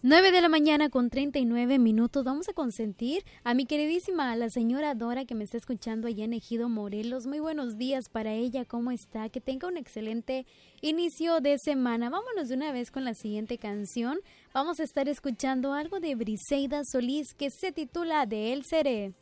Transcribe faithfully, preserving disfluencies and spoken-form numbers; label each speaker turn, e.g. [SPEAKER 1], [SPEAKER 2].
[SPEAKER 1] Nueve de la mañana con treinta y nueve minutos. Vamos a consentir a mi queridísima, la señora Dora, que me está escuchando allá en Ejido Morelos. Muy buenos días para ella, ¿cómo está? Que tenga un excelente inicio de semana. Vámonos de una vez con la siguiente canción. Vamos a estar escuchando algo de Briseida Solís que se titula De él seré.